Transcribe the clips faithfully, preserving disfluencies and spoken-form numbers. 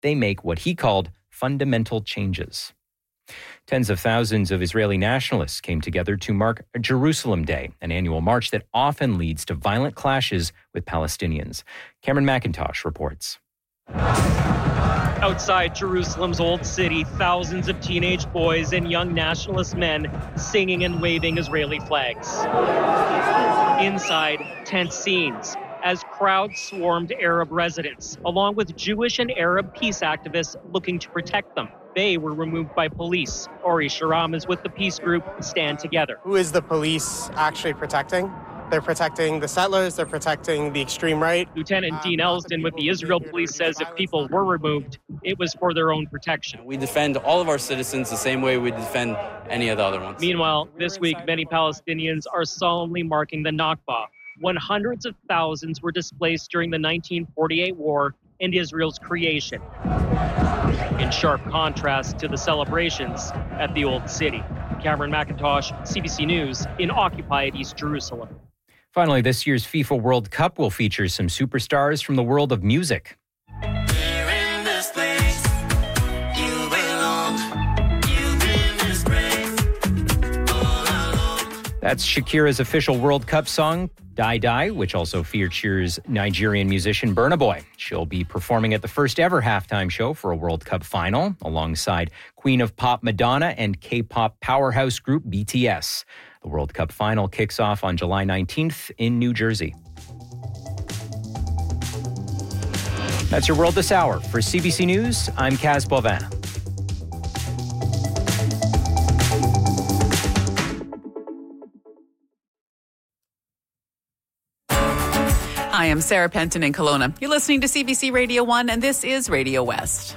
they make what he called fundamental changes. Tens of thousands of Israeli nationalists came together to mark Jerusalem Day, an annual march that often leads to violent clashes with Palestinians. Cameron McIntosh reports. Outside Jerusalem's old city, thousands of teenage boys and young nationalist men singing and waving Israeli flags. Inside, tense scenes as crowds swarmed Arab residents, along with Jewish and Arab peace activists looking to protect them. They were removed by police. Ori Sharam is with the peace group Stand Together. Who is the police actually protecting? They're protecting the settlers, they're protecting the extreme right. Lieutenant um, Dean Elston with the Israel Police says if people were removed, it was for their own protection. We defend all of our citizens the same way we defend any of the other ones. Meanwhile, this week, many Palestinians are solemnly marking the Nakba, when hundreds of thousands were displaced during the nineteen forty-eight war and Israel's creation, in sharp contrast to the celebrations at the Old City. Cameron McIntosh, C B C News, in occupied East Jerusalem. Finally, this year's FIFA World Cup will feature some superstars from the world of music. That's Shakira's official World Cup song, Die Die, which also features Nigerian musician Burna Boy. She'll be performing at the first ever halftime show for a World Cup final, alongside Queen of Pop Madonna and K-pop powerhouse group B T S. The World Cup final kicks off on July nineteenth in New Jersey. That's your World This Hour. For C B C News, I'm Kaz Bovin. Hi, I'm Sarah Penton in Kelowna. You're listening to C B C Radio one, and this is Radio West.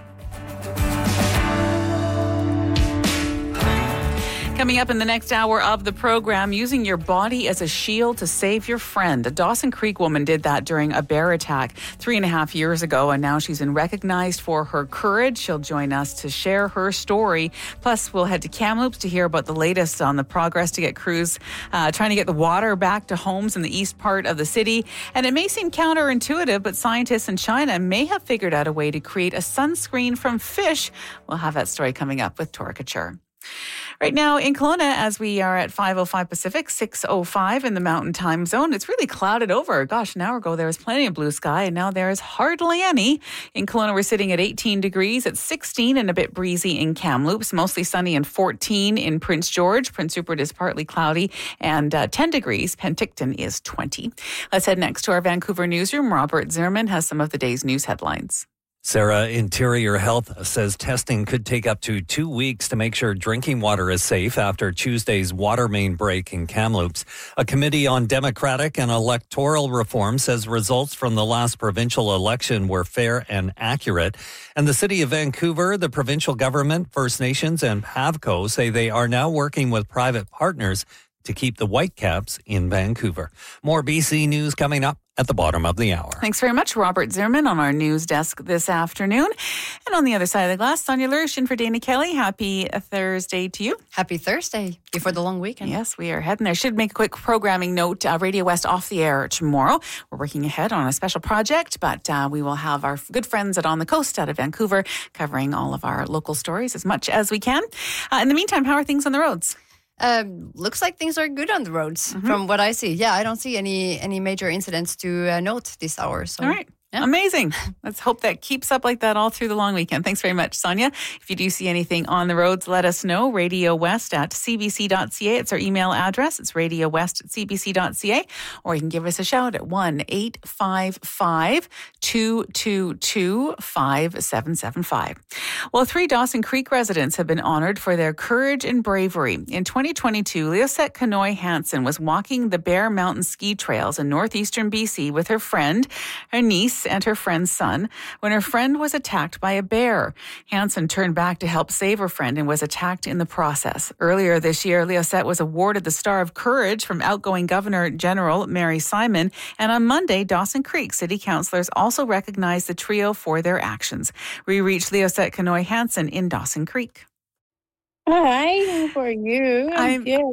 Coming up in the next hour of the program, using your body as a shield to save your friend. A Dawson Creek woman did that during a bear attack three and a half years ago, and now she's been recognized for her courage. She'll join us to share her story. Plus, we'll head to Kamloops to hear about the latest on the progress to get crews uh, trying to get the water back to homes in the east part of the city. And it may seem counterintuitive, but scientists in China may have figured out a way to create a sunscreen from fish. We'll have that story coming up with Tora Couture. Right now in Kelowna, as we are at five oh five Pacific, six oh five in the Mountain Time Zone, it's really clouded over. Gosh, an hour ago there was plenty of blue sky, and now there is hardly any. In Kelowna, we're sitting at eighteen degrees. It's sixteen and a bit breezy in Kamloops, mostly sunny, and fourteen in Prince George. Prince Rupert is partly cloudy, and uh, ten degrees. Penticton is twenty. Let's head next to our Vancouver newsroom. Robert Zimmerman has some of the day's news headlines. Sarah, Interior Health says testing could take up to two weeks to make sure drinking water is safe after Tuesday's water main break in Kamloops. A committee on democratic and electoral reform says results from the last provincial election were fair and accurate. And the City of Vancouver, the provincial government, First Nations, and PAVCO say they are now working with private partners to keep the Whitecaps in Vancouver. More B C News coming up at the bottom of the hour. Thanks very much, Robert Zimmerman, on our news desk this afternoon. And on the other side of the glass, Sonia Lurshin for Dana Kelly. Happy Thursday to you. Happy Thursday before the long weekend. Yes, we are heading there. Should make a quick programming note. Uh, Radio West off the air tomorrow. We're working ahead on a special project, but uh, we will have our good friends at On the Coast out of Vancouver covering all of our local stories as much as we can. Uh, in the meantime, how are things on the roads? Um, looks like things are good on the roads mm-hmm. from what I see. Yeah, I don't see any any major incidents to uh, note this hour. So. All right. Yeah. Amazing. Let's hope that keeps up like that all through the long weekend. Thanks very much, Sonia. If you do see anything on the roads, let us know. Radio West at c b c dot c a. It's our email address. It's radio west at c b c dot c a. Or you can give us a shout at one eight five five two two two five seven seven five. Well, three Dawson Creek residents have been honored for their courage and bravery. In twenty twenty-two, Leosette Kanoy Hansen was walking the Bear Mountain ski trails in northeastern B C with her friend, her niece, and her friend's son when her friend was attacked by a bear. Hansen turned back to help save her friend and was attacked in the process. Earlier this year, Leosette was awarded the Star of Courage from outgoing Governor General Mary Simon, and on Monday, Dawson Creek city councillors also recognized the trio for their actions. We reached Leosette Kanoy Hansen in Dawson Creek. Hi, how are you? I'm, I'm good.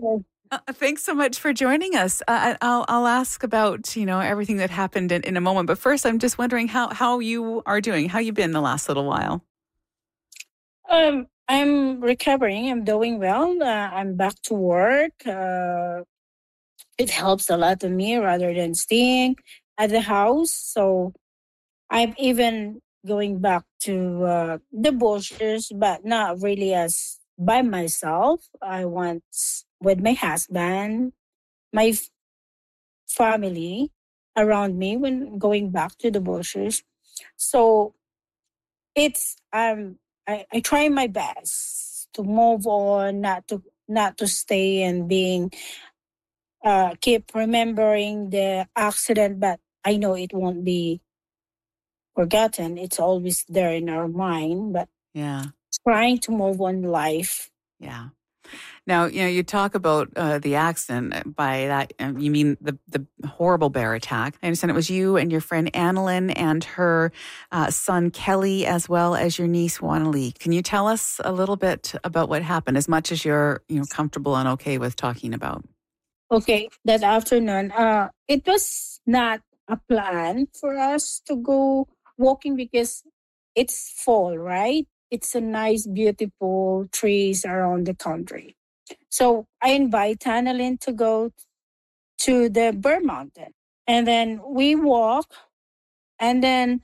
Uh, thanks so much for joining us. Uh, I'll I'll ask about you know everything that happened in, in a moment, but first, I'm just wondering how how you are doing. How you been the last little while? Um, I'm recovering. I'm doing well. Uh, I'm back to work. Uh, it helps a lot to me rather than staying at the house. So I'm even going back to uh, the bushes, but not really as by myself. I once with my husband, my f- family around me when going back to the bushes. So it's um I, I try my best to move on, not to not to stay and being uh keep remembering the accident, but I know it won't be forgotten. It's always there in our mind, but Yeah, trying to move on life. yeah. Now, you know, you talk about uh, the accident. By that, um, you mean the the horrible bear attack. I understand it was you and your friend Annalyn and her uh, son Kelly, as well as your niece Wanalee. Can you tell us a little bit about what happened, as much as you're you know comfortable and okay with talking about? Okay, that afternoon, uh it was not a plan for us to go walking because it's fall, right? It's a nice, beautiful trees around the country. So I invite Annalyn to go to the Bear Mountain. And then we walk, and then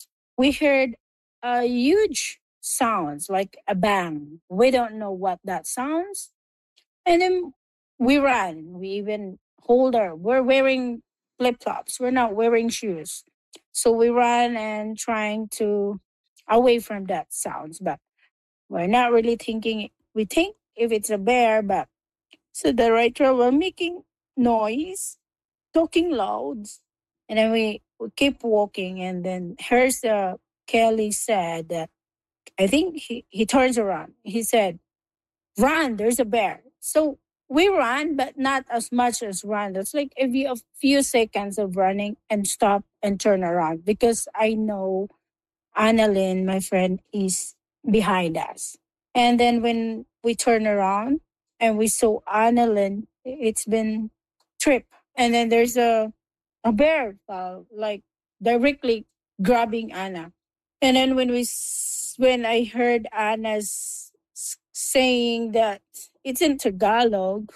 we heard a huge sounds like a bang. We don't know what that sounds. And then we ran. We even hold our, we're wearing flip flops. We're not wearing shoes. So we ran and trying to away from that sounds, but we're not really thinking. We think if it's a bear, but so the writer were making noise, talking loud, and then we, we keep walking. And then here's the Kelly said that I think he, he turns around. He said, "Run! There's a bear." So we ran, but not as much as run. It's like a few, a few seconds of running and stop and turn around because I know Annalyn, my friend, is behind us. And then when we turn around and we saw Annalyn, it's been tripped. And then there's a a bear, uh, like directly grabbing Anna. And then when we s- when I heard Anna's s- saying that it's in Tagalog,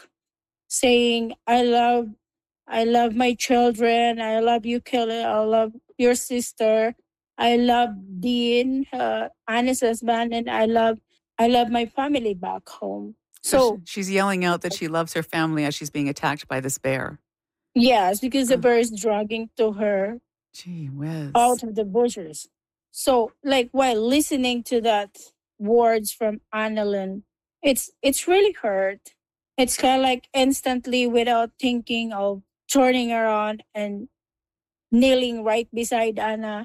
saying I love I love my children. I love you, Kelly. I love your sister. I love Dean, uh, Anna's husband, and I love I love my family back home. So sh- So she's yelling out that she loves her family as she's being attacked by this bear. yes, because the Uh, bear is dragging to her Gee whiz. out of the bushes. So like while listening to that words from Annalyn, it's it's really hurt. It's kind of like instantly without thinking of turning around and kneeling right beside Anna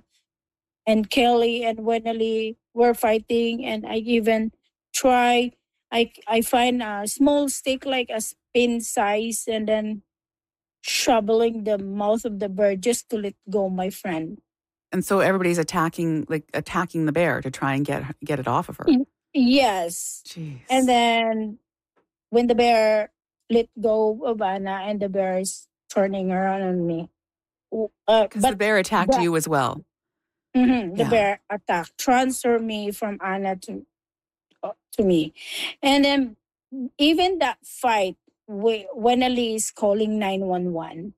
and Kelly and Wenali were fighting, and I even try I I find a small stick like a pin size and then shoveling the mouth of the bird just to let go my friend. And so everybody's attacking, like attacking the bear to try and get get it off of her. Y- Yes. Jeez. And then when the bear let go of Anna and the bear is turning around on me. W- Uh, Because the but bear attacked the, you as well. mhm, the Yeah. bear attack transfer me from Anna to uh, to me. And then even that fight, we, when Ali is calling nine one one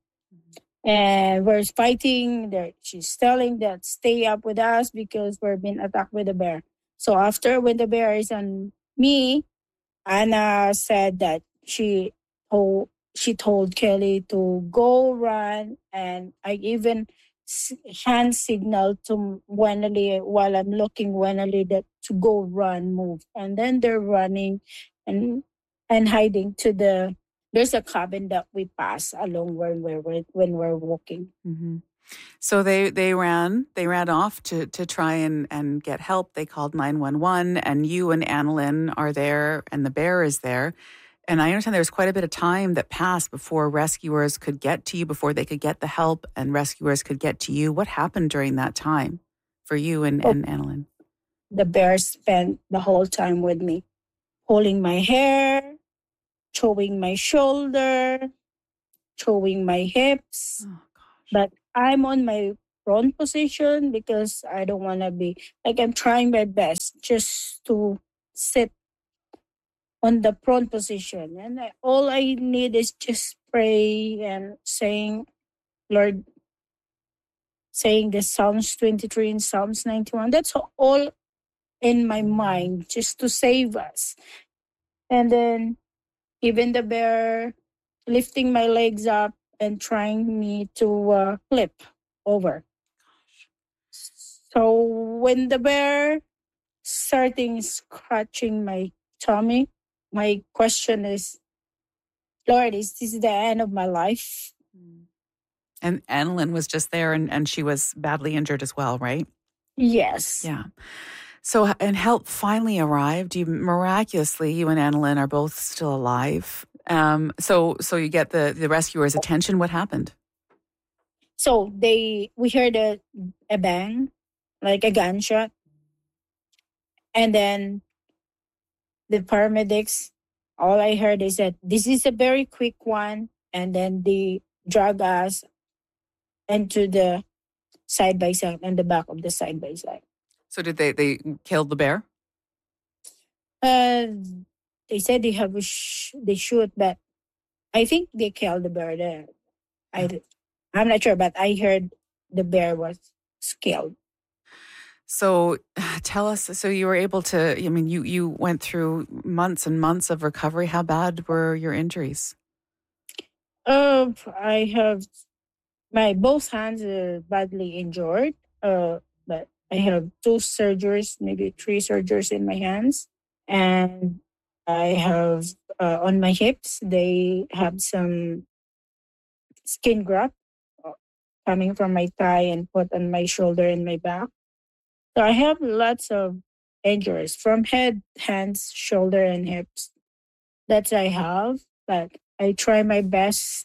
and we're fighting, there she's telling that stay up with us because we're being attacked with the bear. So after when the bear is on me, Anna said that she told she told Kelly to go run, and I even s- hand signal to Wenali while I'm looking Wenali that to go run, move, and then they're running and and hiding to the. There's a cabin that we pass along when we're when we're walking. hmm So they they ran they ran off to to try and and get help. They called nine one one, and you and Annalyn are there, and the bear is there. And I understand there was quite a bit of time that passed before rescuers could get to you, before they could get the help, and rescuers could get to you. What happened during that time for you and So and Annalyn? the bear spent the whole time with me, holding my hair, showing my shoulder, showing my hips. Oh, gosh. But I'm on my prone position because I don't want to be like I'm trying my best just to sit on the prone position. And I, all I need is just pray and saying, Lord, saying the Psalms twenty-three and Psalms ninety-one. That's all in my mind just to save us. And then even the bear lifting my legs up and trying me to uh, flip over. So when the bear starting scratching my tummy, my question is, Lord, is this the end of my life? And Annalyn was just there and, and she was badly injured as well, right? Yes. Yeah. So, and help finally arrived. You miraculously, you and Annalyn are both still alive. Um, so, so you get the, the rescuer's attention. What happened? So they, we heard a, a bang, like a gunshot. And then the paramedics, all I heard is that this is a very quick one. And then they drag us into the side by side and the back of the side by side. So did they, they killed the bear? Uh, they said they have a sh- they shoot, but I think they killed the bear there. I, I'm not sure, but I heard the bear was killed. So tell us, so you were able to, I mean, you, you went through months and months of recovery. How bad were your injuries? Uh, I have, my both hands are badly injured. Uh, but I have two surgeries, maybe three surgeries in my hands. And I have, uh, on my hips, they have some skin graft coming from my thigh and put on my shoulder and my back. So I have lots of injuries from head, hands, shoulder, and hips. That's I have, but I try my best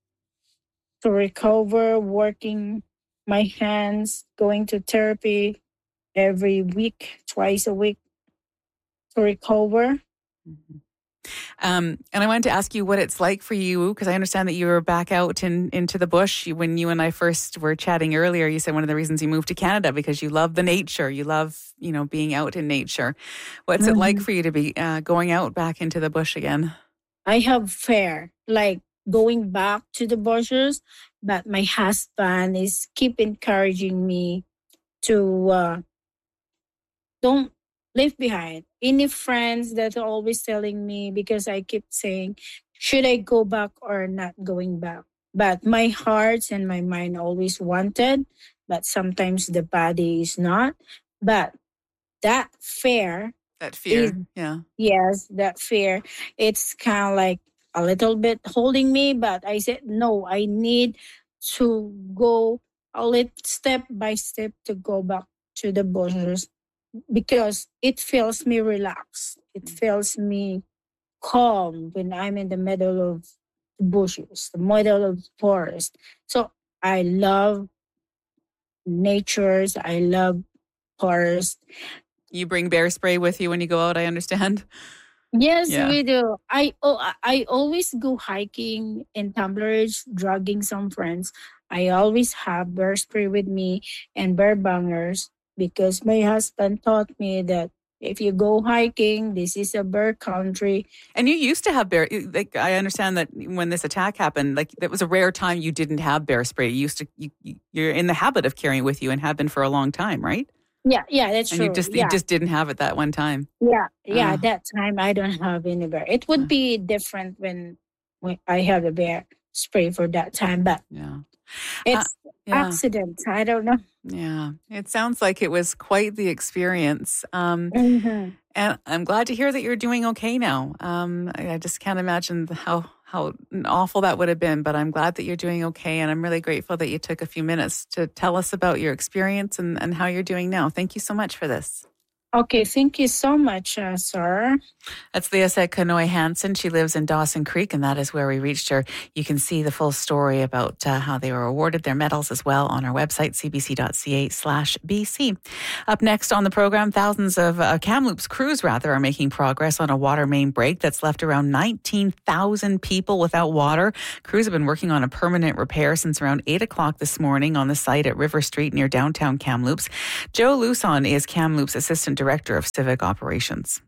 to recover, working my hands, going to therapy every week, twice a week to recover. Mm-hmm. Um, and I wanted to ask you what it's like for you, because I understand that you were back out in into the bush when you and I first were chatting earlier. You said one of the reasons you moved to Canada because you love the nature, you love, you know, being out in nature. What's mm-hmm. it like for you to be uh, going out back into the bush again? I have fear, like going back to the bushes, but my husband is keep encouraging me to uh, don't leave behind any friends that are always telling me, because I keep saying, should I go back or not going back? But my heart and my mind always wanted, but sometimes the body is not. But that fear. That fear, is, yeah. Yes, that fear. It's kind of like a little bit holding me, but I said, no, I need to go a little step by step to go back to the bushes. Because it feels me relaxed. It feels me calm when I'm in the middle of the bushes, the middle of the forest. So I love natures. I love forest. You bring bear spray with you when you go out, I understand? Yes, yeah. we do. I oh, I always go hiking in Tumbler Ridge, dragging some friends. I always have bear spray with me and bear bangers. Because my husband taught me that if you go hiking, this is a bear country. And you used to have bear, like I understand that when this attack happened, like it was a rare time you didn't have bear spray. You used to, you, you're in the habit of carrying it with you and have been for a long time, right? Yeah, yeah, that's and true. you just, yeah. you just didn't have it that one time. Yeah, yeah, uh, that time I don't have any bear. It would uh, be different when, when I have a bear spray for that time, but yeah. it's uh, yeah. accident. I don't know. Yeah, it sounds like it was quite the experience. Um, mm-hmm. And I'm glad to hear that you're doing okay now. Um, I, I just can't imagine how, how awful that would have been, but I'm glad that you're doing okay. And I'm really grateful that you took a few minutes to tell us about your experience and, and how you're doing now. Thank you so much for this. Okay, thank you so much, uh, sir. That's Leosette Kanoy Hansen. She lives in Dawson Creek, and that is where we reached her. You can see the full story about uh, how they were awarded their medals as well on our website, cbc.ca slash BC. Up next on the program, thousands of uh, Kamloops crews, rather, are making progress on a water main break that's left around nineteen thousand people without water. Crews have been working on a permanent repair since around eight o'clock this morning on the site at River Street near downtown Kamloops. Joe Luson is Kamloops Assistant Director of Civic Operations.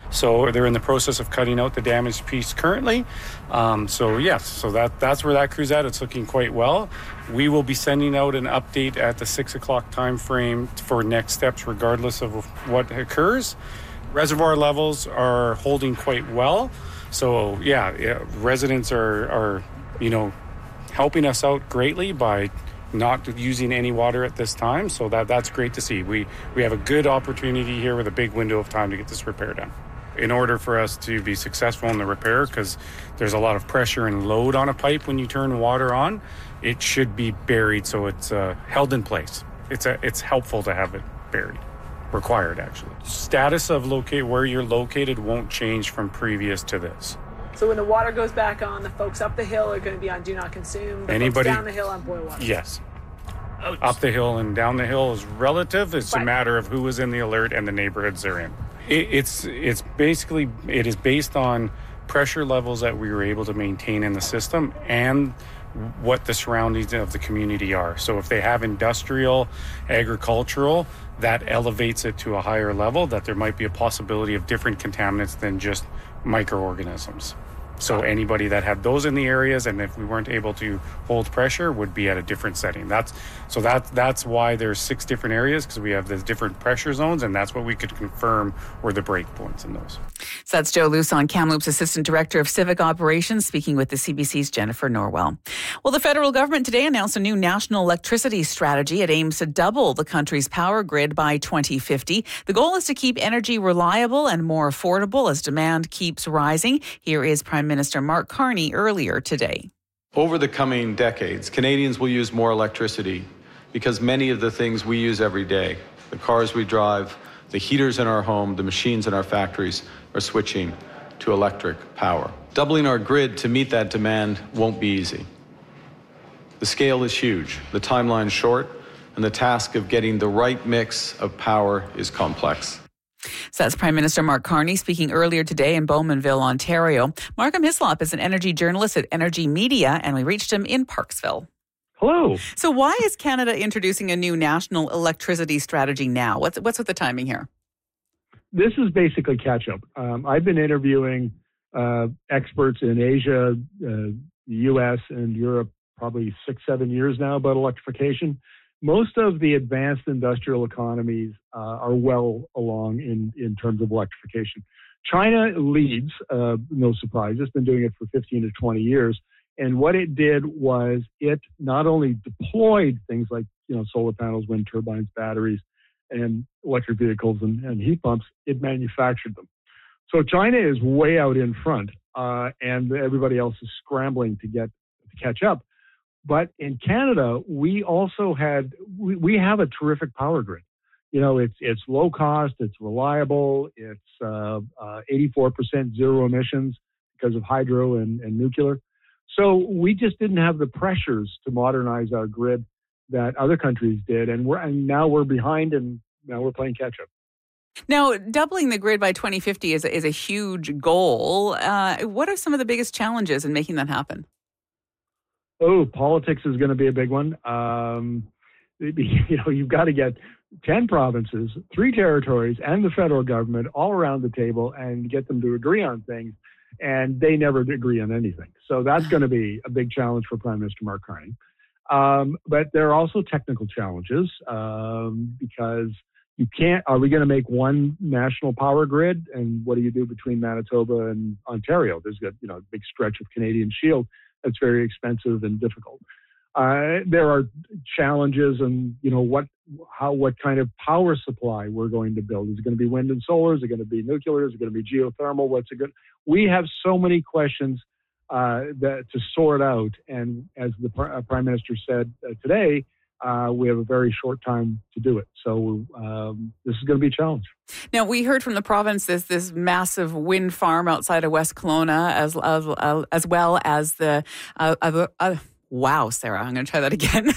So they're in the process of cutting out the damaged piece currently. Um, so yes, so that that's where that crew's at. It's looking quite well. We will be sending out an update at the six o'clock time frame for next steps, regardless of what occurs. Reservoir levels are holding quite well. So yeah, yeah residents are are you know helping us out greatly by not using any water at this time, so that that's great to see. We we have a good opportunity here with a big window of time to get this repair done. In order for us to be successful in the repair, because there's a lot of pressure and load on a pipe when you turn water on, it should be buried so it's uh, held in place. It's a, it's helpful to have it buried. Required, actually. Status of locate where you're located won't change from previous to this. So when the water goes back on, the folks up the hill are going to be on do not consume. The Anybody folks down the hill on boil water. Yes. Oh, up the hill and down the hill is relative. It's right. A matter of who is in the alert and the neighborhoods they're in. It, it's it's basically it is based on pressure levels that we were able to maintain in the system and what the surroundings of the community are. So if they have industrial, agricultural, that elevates it to a higher level, that there might be a possibility of different contaminants than just microorganisms. So anybody that had those in the areas, and if we weren't able to hold pressure, would be at a different setting. That's so that that's why there's six different areas, because we have the different pressure zones, and that's what we could confirm were the break points in those. So that's Joe Luson, Kamloops Assistant Director of Civic Operations, speaking with the C B C's Jennifer Norwell. Well, the federal government today announced a new national electricity strategy. It aims to double the country's power grid by twenty fifty. The goal is to keep energy reliable and more affordable as demand keeps rising. Here is Prime Minister Mark Carney earlier today. Over the coming decades, Canadians will use more electricity because many of the things we use every day, the cars we drive, the heaters in our home, the machines in our factories, are switching to electric power. Doubling our grid to meet that demand won't be easy. The scale is huge, the timeline is short, and the task of getting the right mix of power is complex. So that's Prime Minister Mark Carney speaking earlier today in Bowmanville, Ontario. Markham Hislop is an energy journalist at Energy Media, and we reached him in Parksville. Hello. So why is Canada introducing a new national electricity strategy now? What's what's with the timing here? This is basically catch-up. Um, I've been interviewing uh, experts in Asia, uh, the U S, and Europe probably six, seven years now about electrification. Most of the advanced industrial economies uh, are well along in, in terms of electrification. China leads, uh, no surprise. It's been doing it for fifteen to twenty years. And what it did was it not only deployed things like, you know, solar panels, wind turbines, batteries, and electric vehicles and, and heat pumps, it manufactured them. So China is way out in front, uh, and everybody else is scrambling to get to catch up. But in Canada, we also had, we, we have a terrific power grid. You know, it's it's low cost, it's reliable, it's uh, uh, eighty-four percent zero emissions because of hydro and, and nuclear. So we just didn't have the pressures to modernize our grid that other countries did. And we're and now we're behind, and now we're playing catch up. Now, doubling the grid by twenty fifty is, is a huge goal. Uh, what are some of the biggest challenges in making that happen? Oh, politics is going to be a big one. Um, you know, you've got to get ten provinces, three territories, and the federal government all around the table and get them to agree on things. And they never agree on anything. So that's going to be a big challenge for Prime Minister Mark Carney. Um, but there are also technical challenges um, because you can't, are we going to make one national power grid? And what do you do between Manitoba and Ontario? There's a you know, big stretch of Canadian Shield that's very expensive and difficult. Uh, there are challenges and, you know, what, how, what kind of power supply we're going to build. Is it going to be wind and solar? Is it going to be nuclear? Is it going to be geothermal? What's it good? We have so many questions uh, that to sort out. And as the pr- Prime Minister said uh, today, uh, we have a very short time to do it. So um, this is going to be a challenge. Now, we heard from the province there's this massive wind farm outside of West Kelowna, as as, as well as the uh, uh, uh, wow, Sarah, I'm going to try that again.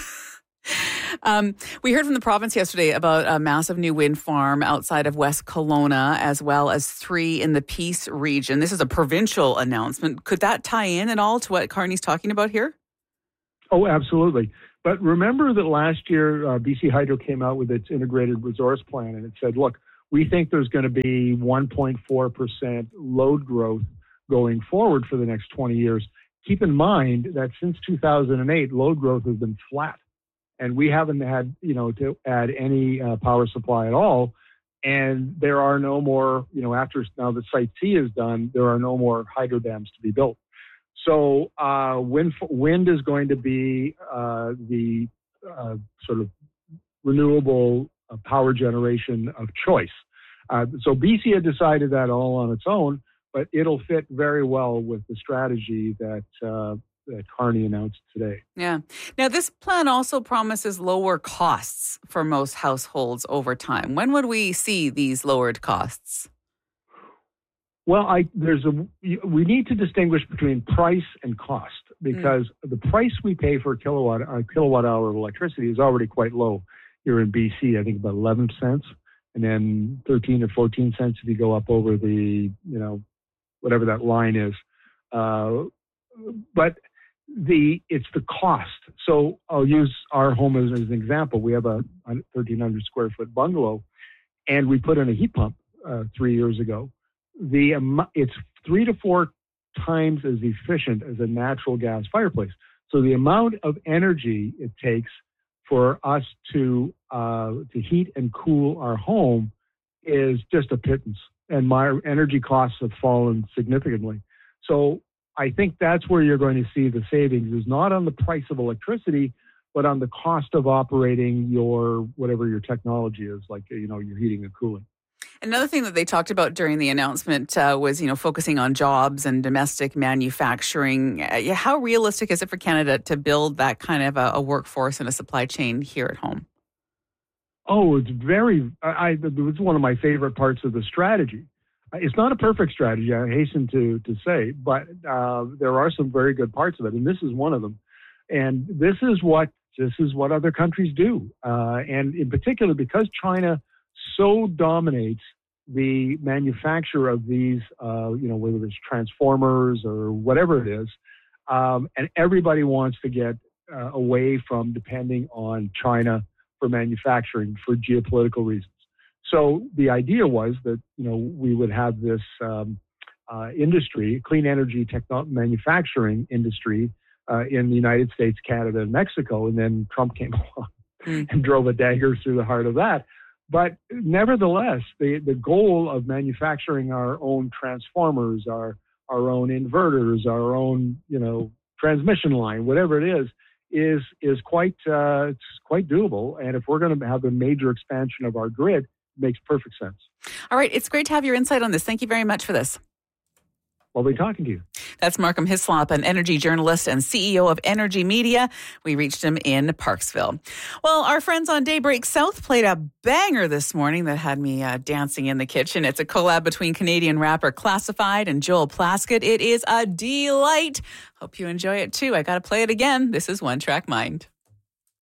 Um, we heard from the province yesterday about a massive new wind farm outside of West Kelowna, as well as three in the Peace region. This is a provincial announcement. Could that tie in at all to what Carney's talking about here? Oh, absolutely. But remember that last year, uh, B C Hydro came out with its integrated resource plan, and it said, look, we think there's going to be one point four percent load growth going forward for the next twenty years. Keep in mind that since two thousand eight, load growth has been flat. And we haven't had, you know, to add any uh, power supply at all. And there are no more, you know, after now that Site C is done, there are no more hydro dams to be built. So uh, wind, wind is going to be uh, the uh, sort of renewable uh, power generation of choice. Uh, so B C had decided that all on its own, but it'll fit very well with the strategy that uh, that Carney announced today. Yeah. Now, this plan also promises lower costs for most households over time. When would we see these lowered costs? Well, I there's a we need to distinguish between price and cost, because mm. the price we pay for a kilowatt a kilowatt hour of electricity is already quite low here in B C. I think about eleven cents, and then thirteen or fourteen cents if you go up over the you know whatever that line is. Uh, but the it's the cost. So I'll use our home as, as an example. We have a thirteen hundred square foot bungalow, and we put in a heat pump uh, three years ago. The um, it's three to four times as efficient as a natural gas fireplace. So the amount of energy it takes for us to uh, to heat and cool our home is just a pittance, and my energy costs have fallen significantly. So I think that's where you're going to see the savings, is not on the price of electricity, but on the cost of operating your whatever your technology is, like you know your heating and cooling. Another thing that they talked about during the announcement uh, was, you know, focusing on jobs and domestic manufacturing. Uh, how realistic is it for Canada to build that kind of a, a workforce and a supply chain here at home? Oh, it's very, I, I, it's one of my favorite parts of the strategy. It's not a perfect strategy, I hasten to, to say, but uh, there are some very good parts of it, and this is one of them. And this is what, this is what other countries do. Uh, and in particular, because China so dominates the manufacture of these, uh, you know, whether it's transformers or whatever it is, um, and everybody wants to get uh, away from depending on China for manufacturing for geopolitical reasons. So the idea was that, you know, we would have this um, uh, industry, clean energy techno- manufacturing industry uh, in the United States, Canada, and Mexico, and then Trump came along mm. and drove a dagger through the heart of that. But nevertheless, the, the goal of manufacturing our own transformers, our our own inverters, our own you know transmission line, whatever it is, is is quite uh, it's quite doable. And if we're going to have a major expansion of our grid, it makes perfect sense. All right, it's great to have your insight on this. Thank you very much for this. Lovely talking to you. That's Markham Hislop, an energy journalist and C E O of Energy Media. We reached him in Parksville. Well, our friends on Daybreak South played a banger this morning that had me uh, dancing in the kitchen. It's a collab between Canadian rapper Classified and Joel Plaskett. It is a delight. Hope you enjoy it too. I got to play it again. This is One Track Mind.